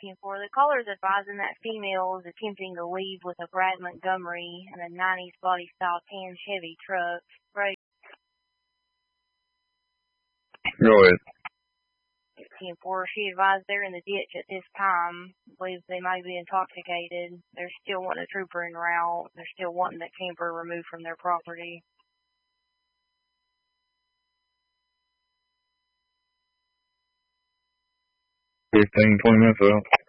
10-4. The caller is advising that female is attempting to leave with a Brad Montgomery and a 90s body-style tan Chevy truck. Right. Go ahead. 10-4. She advised they're in the ditch at this time. Believes they might be intoxicated. They're still wanting a trooper en route. They're still wanting that camper removed from their property. 15, 20 minutes out.